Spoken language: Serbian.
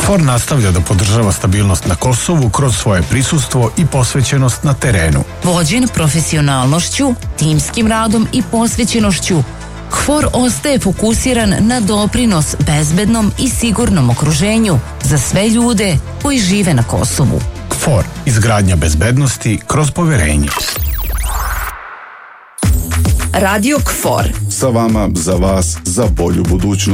KFOR nastavlja da podržava stabilnost na Kosovu kroz svoje prisustvo i posvećenost na terenu. Vođen profesionalnošću, timskim radom i posvećenošću, KFOR ostaje fokusiran na doprinos bezbednom i sigurnom okruženju za sve ljude koji žive na Kosovu. KFOR, izgradnja bezbednosti kroz poverenje. Radio KFOR. Sa vama, za vas, za bolju budućnost.